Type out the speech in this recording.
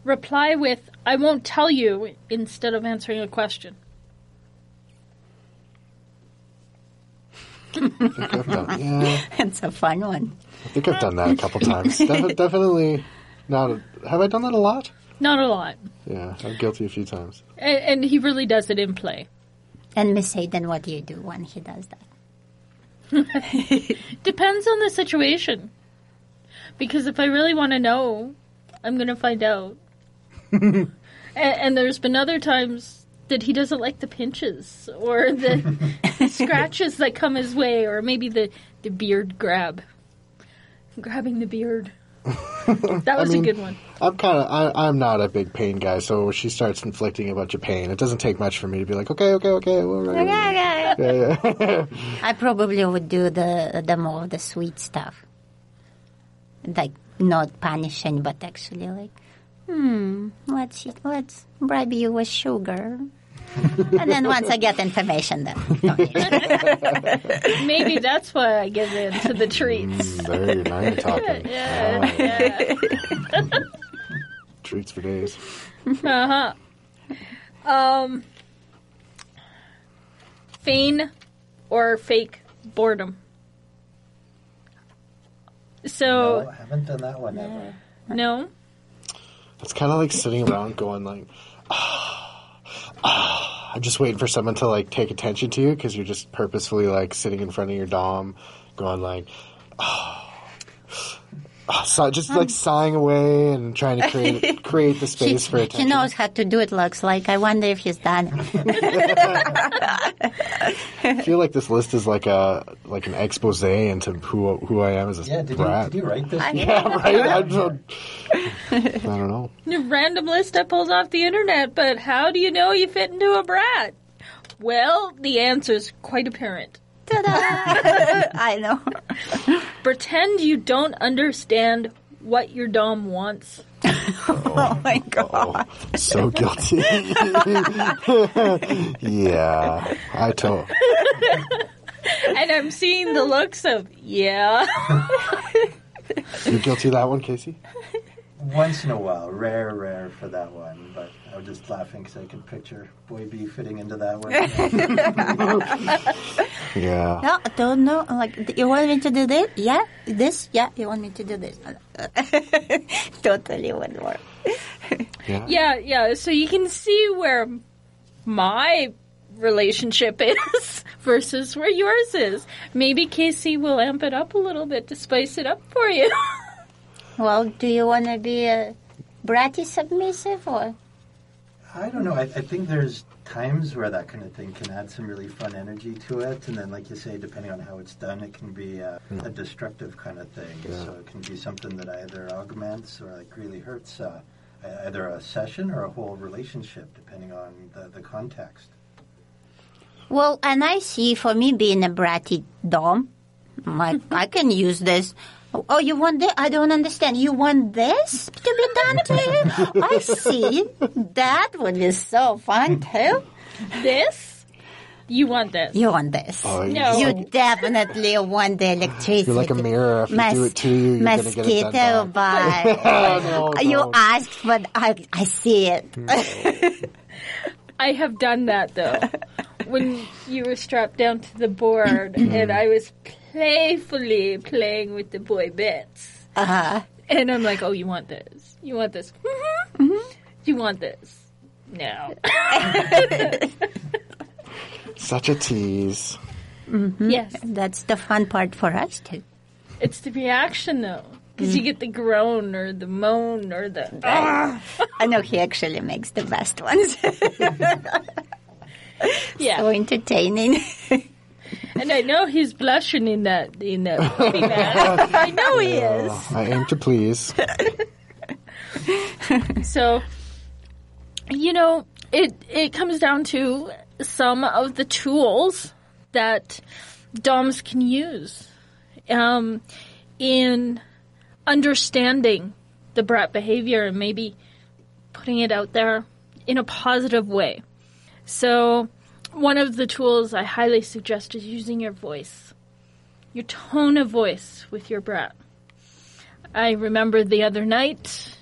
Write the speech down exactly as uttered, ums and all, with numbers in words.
reply with, I won't tell you, instead of answering a question. I think I've done, yeah. It's a fun one. I think I've done that a couple times. Def- definitely not. A, have I done that a lot? Not a lot. Yeah, I'm guilty a few times. And, and he really does it in play. And Miss Hayden, what do you do when he does that? Depends on the situation. Because if I really want to know, I'm going to find out. and, and there's been other times that he doesn't like the pinches or the scratches that come his way, or maybe the, the beard grab. Grabbing the beard. That was I mean, a good one. I'm kind of, I'm not a big pain guy, so she starts inflicting a bunch of pain. It doesn't take much for me to be like, okay, okay, okay. Well, right, Okay, okay. yeah, yeah. I probably would do the the more of the sweet stuff, like not punishing, but actually like, hmm, let's let's bribe you with sugar, and then once I get information, then don't eat it. Maybe that's why I get into the treats. Mm, there you now you're talking. Yeah, Ah, yeah. treats for days. Uh-huh. Um, feign or fake boredom. So, No, I haven't done that one ever. no? It's kind of like sitting around going like, ah, ah. I'm just waiting for someone to like take attention to you because you're just purposefully like sitting in front of your dom going like, ah. Ah, so just like sighing away and trying to create create the space She, for attention. she knows how to do it. Looks like. I wonder if he's done. I feel like this list is like a like an expose into who who I am as a Yeah, did you, brat. did you write this? Yeah, right. I don't, I don't know. A random list I pulled off the internet, but how do you know you fit into a brat? Well, the answer's quite apparent. Ta-da! I know. Pretend you don't understand what your dom wants. Oh my god. Oh, so guilty. Yeah, I told. And I'm seeing the looks of, yeah. You're guilty of that one, Casey? Once in a while. Rare, rare for that one. But I was just laughing because I could picture Boy B fitting into that one. Yeah. No, I don't know. Like, you want me to do this? Yeah, this? Yeah, you want me to do this? Totally would work. Yeah. Yeah, yeah. So you can see where my relationship is versus where yours is. Maybe Casey will amp it up a little bit to spice it up for you. Well, do you want to be a bratty submissive or? I don't know. I, I think there's times where that kind of thing can add some really fun energy to it. And then, like you say, depending on how it's done, it can be a, a destructive kind of thing. Yeah. So it can be something that either augments or like really hurts uh, either a session or a whole relationship, depending on the, the context. Well, and I see for me being a bratty dom, like, I can use this. Oh, you want this? I don't understand. You want this to be done to you? I see. That would be so fun, too. This? You want this? You want this. Oh, you're No. just You like, definitely want the electricity. you're like a mirror. If you do it to you, you're going to get it Mosquito done back. bite. No, no. You asked, but I, I see it. I have done that, though. When you were strapped down to the board and I was playfully playing with the boy bits. Uh-huh. And I'm like, oh, you want this? You want this? Mm-hmm. Mm-hmm. You want this? No. Such a tease. Mm-hmm. Yes. That's the fun part for us, too. It's the reaction, though. Because you get the groan or the moan or the... I know he actually makes the best ones. Yeah. So entertaining. And I know he's blushing in that in that puppy mask. I know he is. Oh, I aim to please. So, you know, it it comes down to some of the tools that doms can use um, in understanding the brat behavior and maybe putting it out there in a positive way. So, one of the tools I highly suggest is using your voice, your tone of voice with your brat. I remember the other night